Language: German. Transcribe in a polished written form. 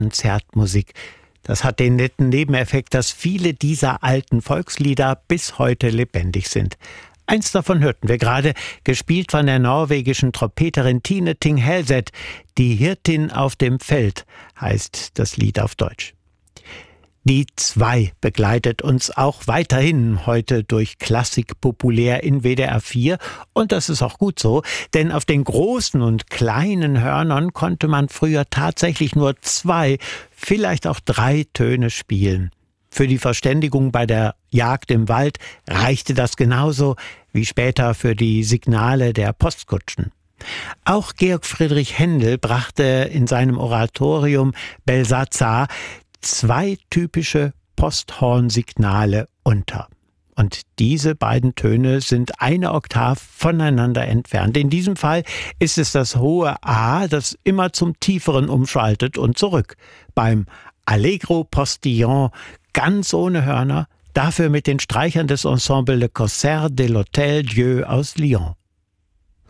Konzertmusik. Das hat den netten Nebeneffekt, dass viele dieser alten Volkslieder bis heute lebendig sind. Eins davon hörten wir gerade, gespielt von der norwegischen Trompeterin Tine Ting Helseth. Die Hirtin auf dem Feld heißt das Lied auf Deutsch. Die 2 begleitet uns auch weiterhin heute durch Klassik populär in WDR 4 und das ist auch gut so, denn auf den großen und kleinen Hörnern konnte man früher tatsächlich nur 2, vielleicht auch 3 Töne spielen. Für die Verständigung bei der Jagd im Wald reichte das genauso wie später für die Signale der Postkutschen. Auch Georg Friedrich Händel brachte in seinem Oratorium Belsazar 2 typische Posthornsignale unter. Und diese beiden Töne sind eine Oktav voneinander entfernt. In diesem Fall ist es das hohe A, das immer zum tieferen umschaltet und zurück. Beim Allegro Postillon ganz ohne Hörner, dafür mit den Streichern des Ensemble Le Concert de l'Hôtel Dieu aus Lyon.